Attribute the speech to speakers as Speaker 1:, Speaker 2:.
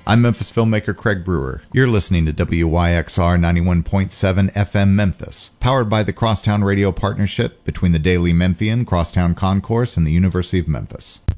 Speaker 1: I'm Memphis filmmaker Craig Brewer. You're listening to WYXR 91.7 FM Memphis, powered by the Crosstown Radio Partnership between the Daily Memphian, Crosstown Concourse, and the University of Memphis.